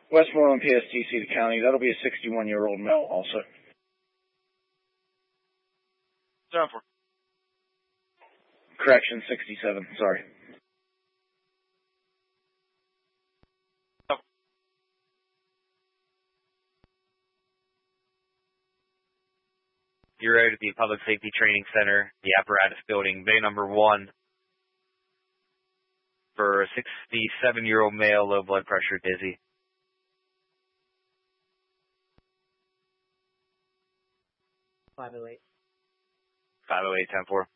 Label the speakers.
Speaker 1: Westmoreland, PSTC to county. That'll be a 61-year-old male also.
Speaker 2: 7-4.
Speaker 1: Correction, 67. Sorry.
Speaker 3: You're out at the Public Safety Training Center, the apparatus building, bay number 1, for a 67-year-old male, low blood pressure, dizzy.
Speaker 4: 508.
Speaker 3: 508, 10-4.